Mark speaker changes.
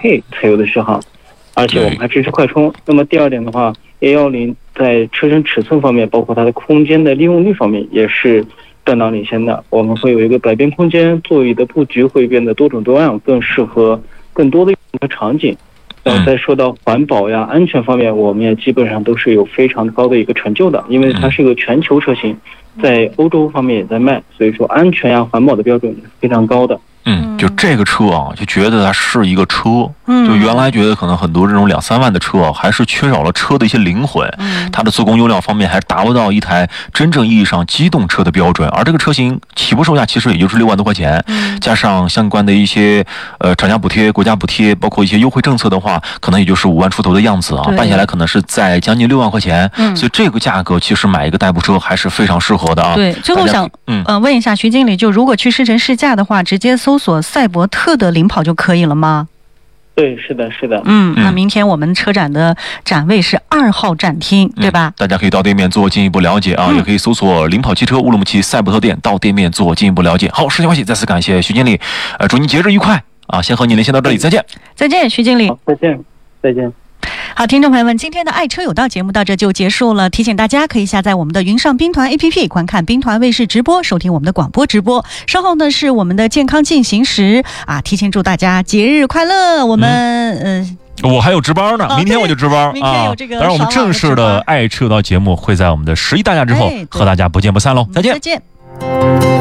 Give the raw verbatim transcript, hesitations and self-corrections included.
Speaker 1: K 才有的续航，而且我们还支持快充。那么第二点的话 ，A 一零在车身尺寸方面，包括它的空间的利用率方面，也是断档领先的。我们会有一个百变空间，座椅的布局会变得多种多样，更适合更多的用车场景。然后再说到环保呀、安全方面，我们也基本上都是有非常高的一个成就的，因为它是一个全球车型，在欧洲方面也在卖，所以说安全呀、环保的标准是非常高的。
Speaker 2: 嗯，就这个车啊，就觉得它是一个车。嗯，就原来觉得可能很多这种两三万的车啊，还是缺少了车的一些灵魂。嗯，它的做工用料方面还达不到一台真正意义上机动车的标准。而这个车型起步售价其实也就是六万多块钱，嗯，加上相关的一些呃厂家补贴、国家补贴，包括一些优惠政策的话，可能也就是五万出头的样子啊，办下来可能是在将近六万块钱。嗯，所以这个价格其实买一个代步车还是非常适合的啊。
Speaker 3: 对，最后想嗯呃问一下徐经理，就如果去试乘试驾的话，直接搜索赛博特的领跑就可以了吗？
Speaker 1: 对，是的，是的。
Speaker 3: 嗯，那明天我们车展的展位是二号展厅，嗯、对吧？
Speaker 2: 大家可以到店面做进一步了解啊，嗯、也可以搜索领跑汽车乌鲁木齐赛博特店，到店面做进一步了解。好，时间关系，再次感谢徐经理，呃，祝您节日愉快啊！先和你连线到这里，再见。
Speaker 3: 再见，徐经理。
Speaker 1: 好，再见，再见。
Speaker 3: 好，听众朋友们，今天的爱车有道节目到这就结束了。提醒大家可以下载我们的云上兵团 A P P， 观看兵团卫视直播，收听我们的广播直播。稍后呢是我们的健康进行时啊，提前祝大家节日快乐。我们嗯。
Speaker 4: 呃我还有值班呢，明天我就值班
Speaker 3: 明天有这个、
Speaker 4: 啊。当然，我们正式的爱车有道节目会在我们的十一大假之后、哎、和大家不见不散喽，再见，
Speaker 3: 再见。